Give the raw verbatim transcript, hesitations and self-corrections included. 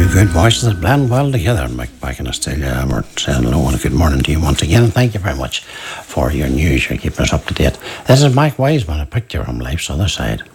good voices that blend well together. Mike back in Australia, we're saying hello and a good morning to you once again. And thank you very much for your news. You're keeping us up to date. This is Mike Wiseman, a picture from life's other side.